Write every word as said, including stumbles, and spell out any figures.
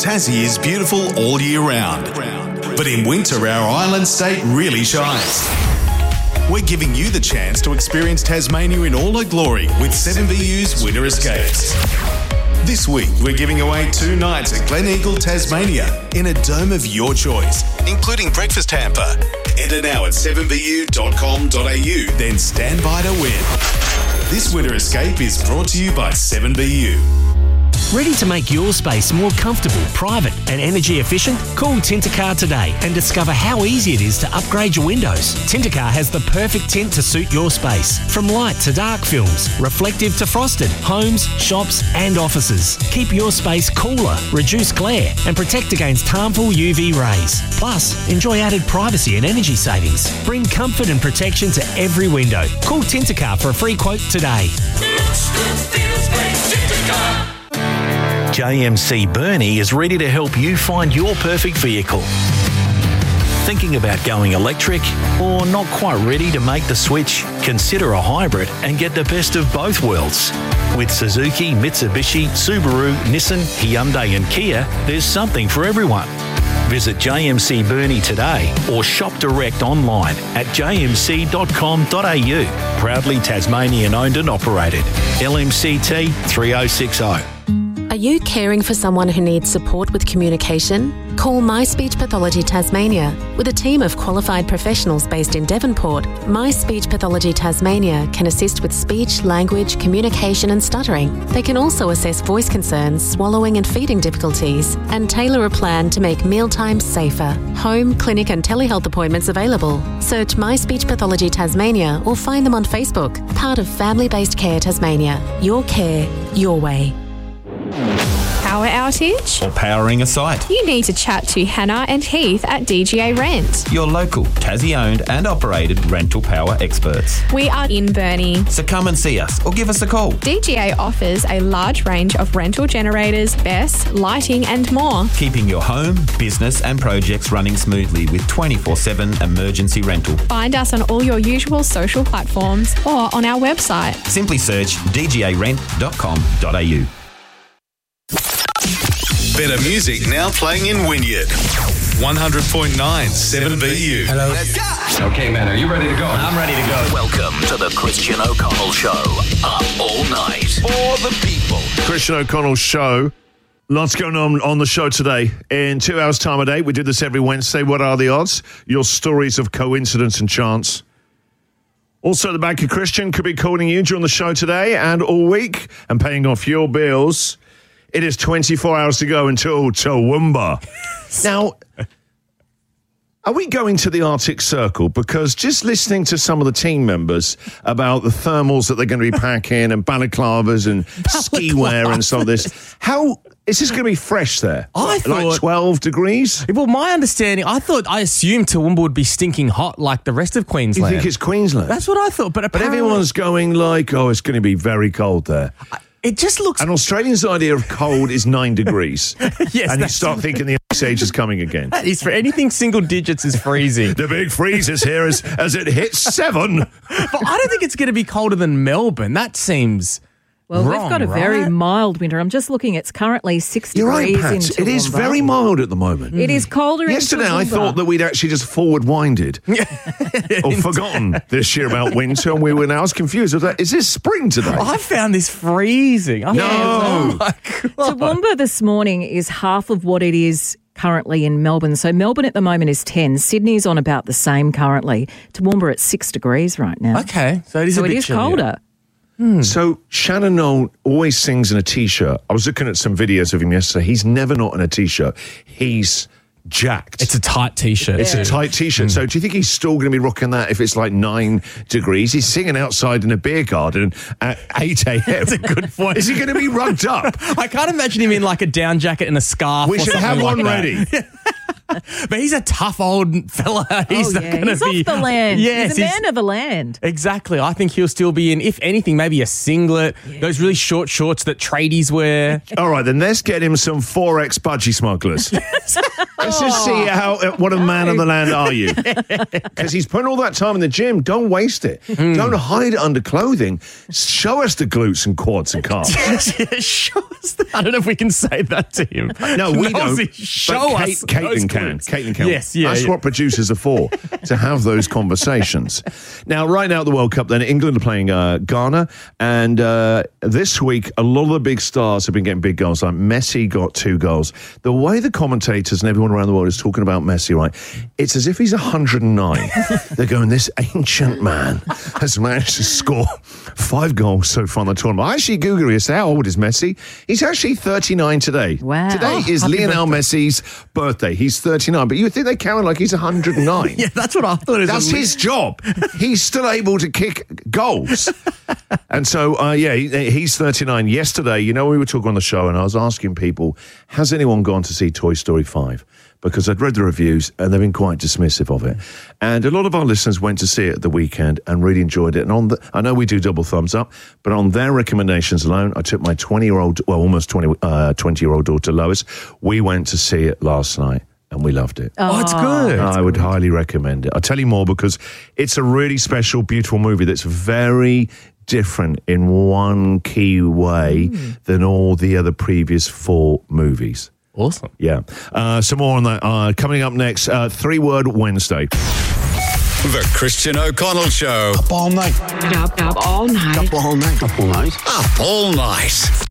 Tassie is beautiful all year round. But in winter, our island state really shines. We're giving you the chance to experience Tasmania in all her glory with seven B U's Winter Escapes. This week, we're giving away two nights at Glen Eagle, Tasmania in a dome of your choice, including breakfast hamper. Enter now at seven b u dot com dot a u, then stand by to win. This Winter Escape is brought to you by seven B U. Ready to make your space more comfortable, private and energy efficient? Call Tintercar today and discover how easy it is to upgrade your windows. Tintercar has the perfect tint to suit your space. From light to dark films, reflective to frosted, homes, shops and offices. Keep your space cooler, reduce glare and protect against harmful U V rays. Plus, enjoy added privacy and energy savings. Bring comfort and protection to every window. Call Tintercar for a free quote today. J M C Burnie is ready to help you find your perfect vehicle. Thinking about going electric or not quite ready to make the switch? Consider a hybrid and get the best of both worlds. With Suzuki, Mitsubishi, Subaru, Nissan, Hyundai and Kia, there's something for everyone. Visit J M C Burnie today or shop direct online at j m c dot com dot a u. Proudly Tasmanian owned and operated. L M C T three oh six oh. Are you caring for someone who needs support with communication? Call My Speech Pathology Tasmania. With a team of qualified professionals based in Devonport, My Speech Pathology Tasmania can assist with speech, language, communication and stuttering. They can also assess voice concerns, swallowing and feeding difficulties, and tailor a plan to make mealtimes safer. Home, clinic and telehealth appointments available. Search My Speech Pathology Tasmania or find them on Facebook. Part of Family-Based Care Tasmania. Your care, your way. Power outage? Or powering a site? You need to chat to Hannah and Heath at D G A Rent. Your local, Tassie-owned and operated rental power experts. We are in Burnie. So come and see us or give us a call. D G A offers a large range of rental generators, B E S, lighting and more. Keeping your home, business and projects running smoothly with twenty-four seven emergency rental. Find us on all your usual social platforms or on our website. Simply search d g a rent dot com dot a u. Better music now playing in Wynyard. one hundred point nine seven B U. Hello. Let's go. Okay, man, are you ready to go? I'm ready to go. Welcome to the Christian O'Connell Show. Up all night for the people. Christian O'Connell Show. Lots going on on the show today. In two hours' time a day, we do this every Wednesday. What are the odds? Your stories of coincidence and chance. Also, the Bank of Christian could be calling you during the show today and all week and paying off your bills. It is twenty-four hours to go until Toowoomba. Now, are we going to the Arctic Circle? Because just listening to some of the team members about the thermals that they're going to be packing and balaclavas and ski wear and some of this, how is this going to be fresh there? I thought, like twelve degrees? Well, my understanding, I thought, I assumed Toowoomba would be stinking hot like the rest of Queensland. You think it's Queensland? That's what I thought. But, but everyone's going like, oh, it's going to be very cold there. I, It just looks... An Australian's idea of cold is nine degrees. Yes, and you start thinking the ice age is coming again. That is for anything single digits is freezing. The big freeze is here as, as it hits seven. But I don't think it's going to be colder than Melbourne. That seems... Well, wrong, we've got a right? very mild winter. I'm just looking. It's currently six You're degrees right, in Pat. Toowoomba. It is very mild at the moment. It is colder Yesterday, in Toowoomba. I thought that we'd actually just forward-winded or forgotten this year about winter, and we were now I was confused. I was like, is this spring today? I found this freezing. I no. Oh, my God. Toowoomba this morning is half of what it is currently in Melbourne. So Melbourne at the moment is ten. Sydney's on about the same currently. Toowoomba at six degrees right now. Okay, so it is so a bit it is chillier. colder. Hmm. So Shannon Knoll always sings in a T-shirt. I was looking at some videos of him yesterday. He's never not in a T-shirt. He's jacked. It's a tight T-shirt. It's yeah. a tight T-shirt. Mm. So do you think he's still going to be rocking that if it's like nine degrees? He's singing outside in a beer garden at eight a.m. That's a good point. Is he going to be rugged up? I can't imagine him in like a down jacket and a scarf. We or should something have like one that. ready. But he's a tough old fella. He's oh, not yeah. going to he's be off the land. Yes, he's a man of the land. Exactly. I think he'll still be in, if anything, maybe a singlet, yeah. those really short shorts that tradies wear. All right, then let's get him some four X budgie smugglers. Let's just see how what a man of the land are you? Because he's putting all that time in the gym. Don't waste it. Mm. Don't hide it under clothing. Show us the glutes and quads and calves. Show us that. I don't know if we can say that to him. No, we don't. Show but us. Kate, Caitlin can. Caitlin can. Yes, yeah. That's yeah. what producers are for, to have those conversations. Now, right now at the World Cup, then England are playing uh, Ghana, and uh, this week a lot of the big stars have been getting big goals. Like Messi got two goals. The way the commentators and everyone around the world is talking about Messi, right? It's as if he's one hundred nine. They're going, this ancient man has managed to score five goals so far in the tournament. I actually Googled it. How old is Messi? He's actually thirty-nine today. Wow. Today Oh, is happy Lionel birthday. Messi's birthday. He's thirty-nine, but you would think they count like he's one hundred nine. Yeah, that's what I thought. It was That's his job. He's still able to kick goals. And so, uh, yeah, he, he's thirty-nine. Yesterday, you know, we were talking on the show and I was asking people, has anyone gone to see Toy Story five? Because I'd read the reviews and they've been quite dismissive of it. And a lot of our listeners went to see it at the weekend and really enjoyed it. And on the, I know we do double thumbs up, but on their recommendations alone, I took my twenty-year-old, well, almost twenty, uh, twenty-year-old daughter, Lois. We went to see it last night. And we loved it. Oh, it's good. I would highly recommend it. I'll tell you more because it's a really special, beautiful movie that's very different in one key way mm. than all the other previous four movies. Awesome. Yeah. Uh, some more on that. Uh, coming up next, uh, Three Word Wednesday. The Christian O'Connell Show. Up all night. Up, up all night. Up all night. Up all night. Up all night.